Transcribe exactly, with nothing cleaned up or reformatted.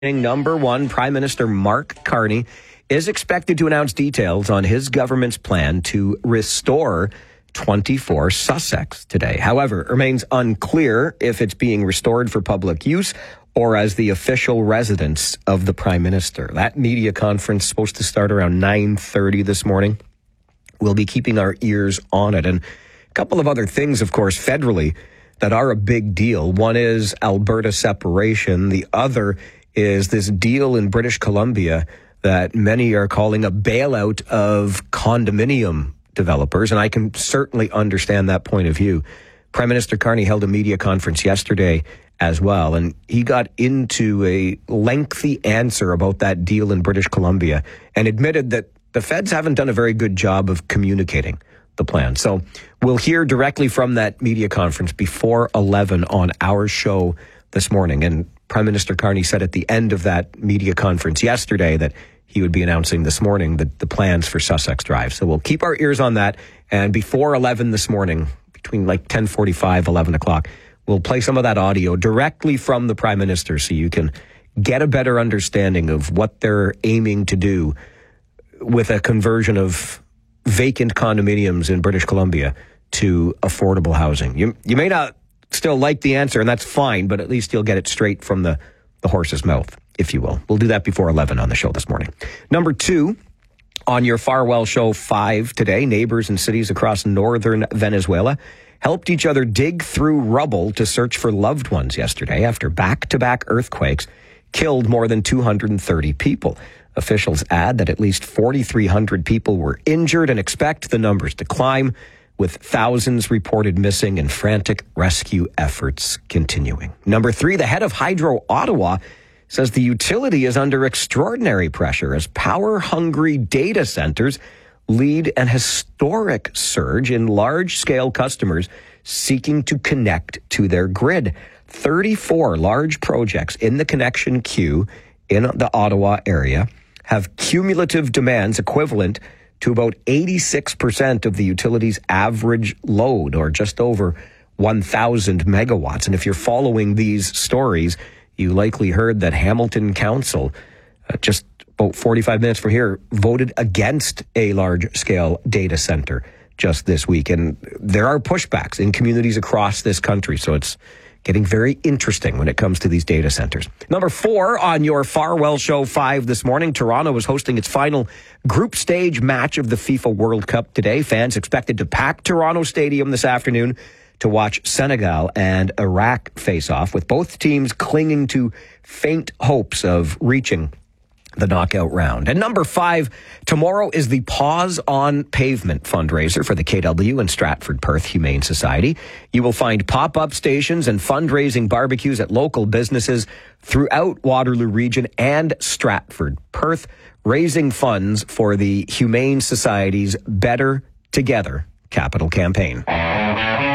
Number one, Prime Minister Mark Carney is expected to announce details on his government's plan to restore twenty-four Sussex today. However, it remains unclear if it's being restored for public use or as the official residence of the Prime Minister. That media conference is supposed to start around nine thirty this morning. We'll be keeping our ears on it. And a couple of other things, of course, federally that are a big deal. One is Alberta separation. The other is this deal in British Columbia that many are calling a bailout of condominium developers, and I can certainly understand that point of view. Prime Minister Carney held a media conference yesterday as well, and he got into a lengthy answer about that deal in British Columbia and admitted that the feds haven't done a very good job of communicating the plan. So we'll hear directly from that media conference before eleven on our show this morning. And Prime Minister Carney said at the end of that media conference yesterday that he would be announcing this morning the, the plans for Sussex Drive. So we'll keep our ears on that. And before eleven this morning, between like ten forty-five, eleven o'clock, we'll play some of that audio directly from the Prime Minister so you can get a better understanding of what they're aiming to do with a conversion of vacant condominiums in British Columbia to affordable housing. You, you may not still like the answer, and that's fine, but at least you'll get it straight from the, the horse's mouth, if you will. We'll do that before eleven on the show this morning. Number two, on your Farwell Show five today, neighbors in cities across northern Venezuela helped each other dig through rubble to search for loved ones yesterday after back-to-back earthquakes killed more than two hundred thirty people. Officials add that at least forty-three hundred people were injured and expect the numbers to climb, with thousands reported missing and frantic rescue efforts continuing. Number three, the head of Hydro Ottawa says the utility is under extraordinary pressure as power-hungry data centers lead an historic surge in large-scale customers seeking to connect to their grid. thirty-four large projects in the connection queue in the Ottawa area have cumulative demands equivalent to about eighty-six percent of the utility's average load, or just over one thousand megawatts. And if you're following these stories, you likely heard that Hamilton Council, uh, just about forty-five minutes from here, voted against a large-scale data center just this week. And there are pushbacks in communities across this country, so it's getting very interesting when it comes to these data centers. Number four, on your Farwell Show five this morning, Toronto is hosting its final group stage match of the FIFA World Cup today. Fans expected to pack Toronto Stadium this afternoon to watch Senegal and Iraq face off, with both teams clinging to faint hopes of reaching the knockout round. And number five, tomorrow is the Pause on Pavement fundraiser for the K W and Stratford Perth Humane Society. You will find pop-up stations and fundraising barbecues at local businesses throughout Waterloo Region and Stratford Perth, raising funds for the Humane Society's Better Together capital campaign.